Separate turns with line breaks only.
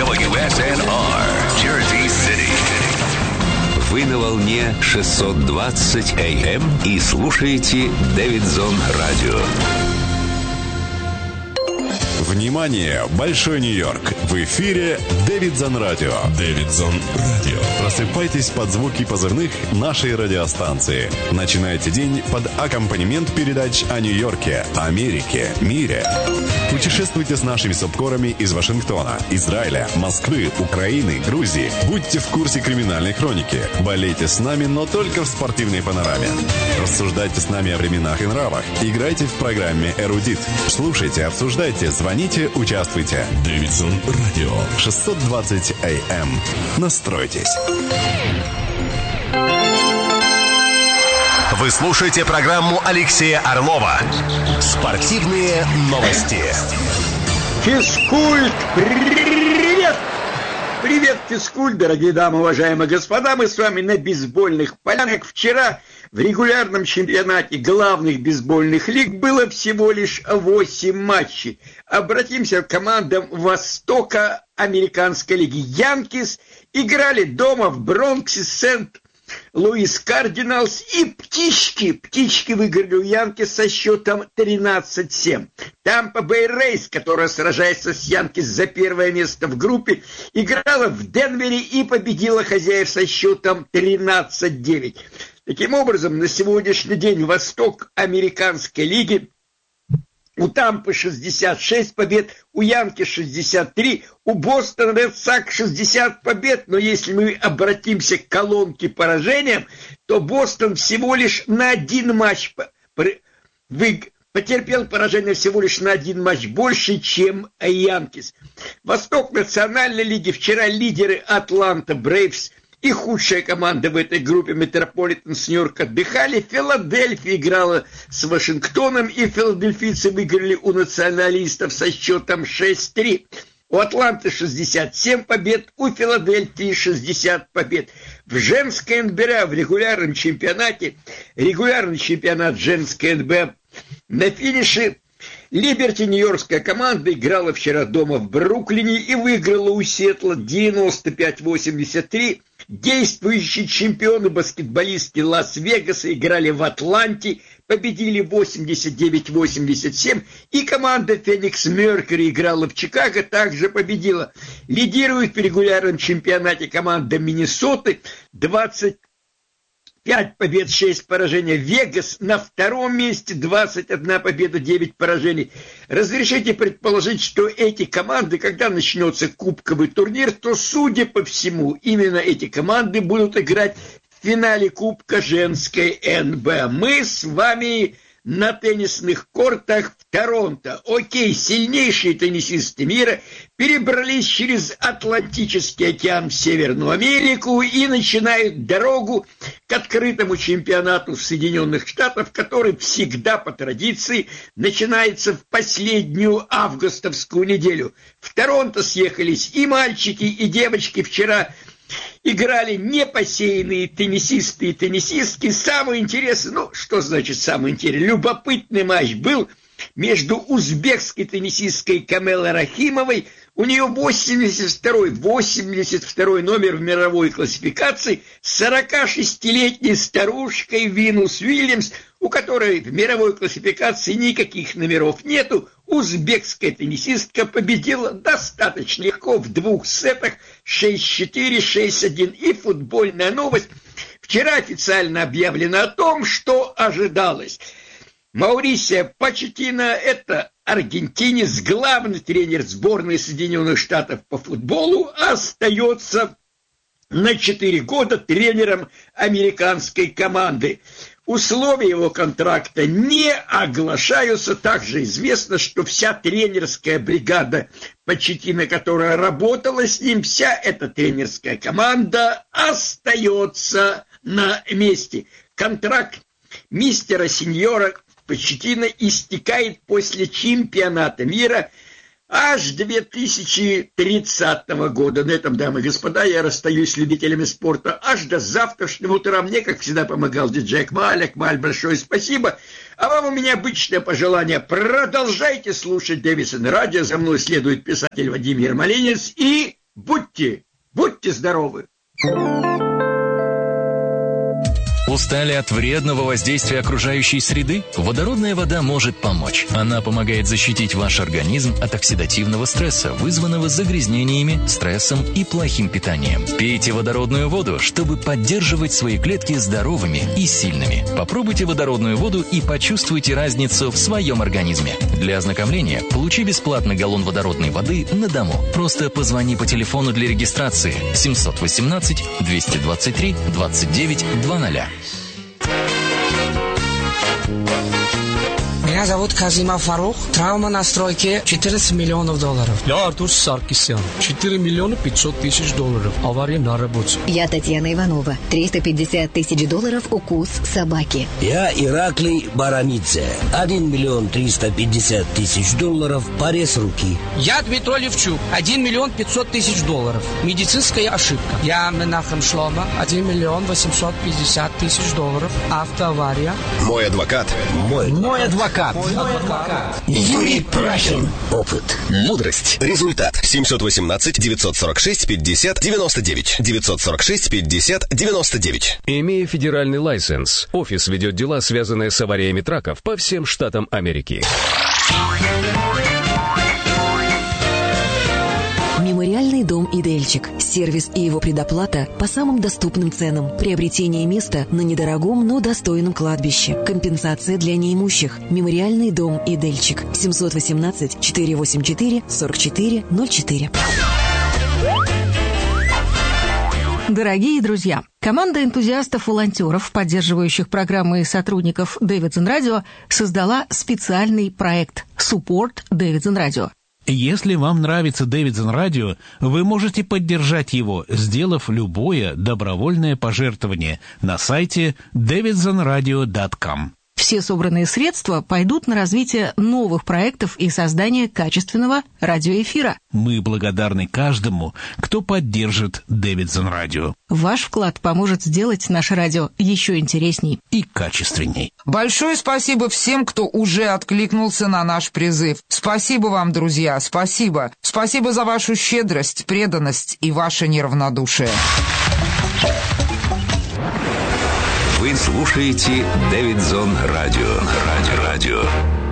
WSNR, Jersey City. Вы на волне 620 AM и слушаете Дэвидсон Радио.
Внимание, Большой Нью-Йорк! В эфире Дэвидсон Радио. Дэвидсон Радио. Просыпайтесь под звуки позывных нашей радиостанции. Начинайте день под аккомпанемент передач о Нью-Йорке, Америке, мире. Путешествуйте с нашими субкорами из Вашингтона, Израиля, Москвы, Украины, Грузии. Будьте в курсе криминальной хроники. Болейте с нами, но только в спортивной панораме. Рассуждайте с нами о временах и нравах. Играйте в программе «Эрудит». Слушайте, обсуждайте, звоните, участвуйте. Дэвидсон Радио. 620 AM. Настройтесь.
Вы слушаете программу Алексея Орлова «Спортивные новости».
Физкульт, привет! Привет, физкульт, дорогие дамы, уважаемые господа. Мы с вами на бейсбольных полянах. Вчера в регулярном чемпионате главных бейсбольных лиг было всего лишь 8 матчей. Обратимся к командам Востока американской лиги. Янкис играли дома в Бронксе Сент-Луис Кардиналс, и птички выиграли у Янкис со счетом 13-7. Тампа Бэй Рейс, которая сражается с Янкис за первое место в группе, играла в Денвере и победила хозяев со счетом 13-9. Таким образом, на сегодняшний день Восток американской лиги: у Тампы 66 побед, у Янки 63, у Бостон Ред Сокс 60 побед. Но если мы обратимся к колонке поражениям, то Бостон всего лишь на один матч потерпел поражение всего лишь на один матч больше, чем Янкис. Восток национальной лиги: вчера лидеры Атланта Брейвс и худшая команда в этой группе Метрополитенс Нью-Йорк отдыхали. Филадельфия играла с Вашингтоном, и филадельфийцы выиграли у националистов со счетом 6-3. У Атланты 67 побед, у Филадельфии 60 побед. В женской НБА в регулярном чемпионате, регулярный чемпионат женской НБА, на финише Либерти, нью-йоркская команда, играла вчера дома в Бруклине и выиграла у Сиэтла 95-83. Действующие чемпионы баскетболистки Лас-Вегаса играли в Атланте, победили 89-87. И команда Феникс Меркьюри играла в Чикаго, также победила. Лидирует в регулярном чемпионате команда Миннесоты, 25 побед, 6 поражений. Вегас на втором месте, 21 победа, 9 поражений. Разрешите предположить, что эти команды, когда начнется кубковый турнир, то, судя по всему, именно эти команды будут играть в финале Кубка женской НБА. Мы с вами на теннисных кортах в Торонто. Окей, сильнейшие теннисисты мира перебрались через Атлантический океан в Северную Америку и начинают дорогу к открытому чемпионату Соединенных Штатов, который всегда по традиции начинается в последнюю августовскую неделю. В Торонто съехались и мальчики, и девочки. Вчера играли непосеянные теннисисты и теннисистки. Самое интересное, что значит самое интересное? Любопытный матч был между узбекской теннисисткой Камелой Рахимовой. У нее 82-й номер в мировой классификации, с 46-летней старушкой Винус Уильямс, у которой в мировой классификации никаких номеров нету. Узбекская теннисистка победила достаточно легко в 2 сетах 6-4, 6-1. И футбольная новость. Вчера официально объявлено о том, что ожидалось. Маурисио Почеттино, это аргентинец, главный тренер сборной Соединенных Штатов по футболу, остается на 4 года тренером американской команды. Условия его контракта не оглашаются. Также известно, что вся тренерская бригада Почеттино, которая работала с ним, вся эта тренерская команда остается на месте. Контракт мистера сеньора Почеттино истекает после чемпионата мира аж 2030 года. На этом, дамы и господа, я расстаюсь с любителями спорта аж до завтрашнего утра. Мне, как всегда, помогал диджей Акмаль. Акмаль, большое спасибо. А вам у меня обычное пожелание: продолжайте слушать Дэвидсон Радио. За мной следует писатель Владимир Малинец. И будьте здоровы!
Устали от вредного воздействия окружающей среды? Водородная вода может помочь. Она помогает защитить ваш организм от оксидативного стресса, вызванного загрязнениями, стрессом и плохим питанием. Пейте водородную воду, чтобы поддерживать свои клетки здоровыми и сильными. Попробуйте водородную воду и почувствуйте разницу в своем организме. Для ознакомления получи бесплатно галлон водородной воды на дому. Просто позвони по телефону для регистрации 718 223 29 00.
Меня зовут Казима Фарух. Травма на стройке $14 миллионов.
Я Артур Саркисян. $4 миллиона 500 тысяч. Авария на работе.
Я Татьяна Иванова. $350 тысяч укус собаки.
Я Ираклий Барамидзе. $1 миллион 350 тысяч. Порез руки.
Я Дмитрий Левчук. $1 миллион 500 тысяч. Медицинская ошибка. Я Менахем Шлома. $1 миллион 850 тысяч. Автоавария.
Мой адвокат.
Мой адвокат. Юрий Прахин. Опыт.
Мудрость. Результат. 718-946-50-99. 946-50-99.
Имея федеральный лайсенс, офис ведет дела, связанные с авариями траков по всем штатам Америки.
Мемориальный дом «Идельчик». Сервис и его предоплата по самым доступным ценам. Приобретение места на недорогом, но достойном кладбище. Компенсация для неимущих. Мемориальный дом «Идельчик». 718-484-4404.
Дорогие друзья, команда энтузиастов-волонтеров, поддерживающих программы и сотрудников Davidson Radio, создала специальный проект «Support Davidson Radio».
Если вам нравится Davidson Radio, вы можете поддержать его, сделав любое добровольное пожертвование на сайте davidsonradio.com.
Все собранные средства пойдут на развитие новых проектов и создание качественного радиоэфира.
Мы благодарны каждому, кто поддержит Davidson Radio.
Ваш вклад поможет сделать наше радио еще интересней
и качественней.
Большое спасибо всем, кто уже откликнулся на наш призыв. Спасибо вам, друзья, спасибо. Спасибо за вашу щедрость, преданность и ваше неравнодушие.
Вы слушаете Davidson Radio.